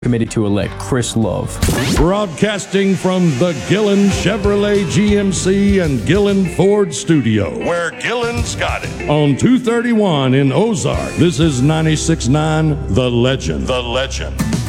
Committee to elect Chris Love. Broadcasting from the Gillen Chevrolet GMC and Gillen Ford studio, where Gillen's got it. On 231 in Ozark, this is 96.9 The Legend. The Legend.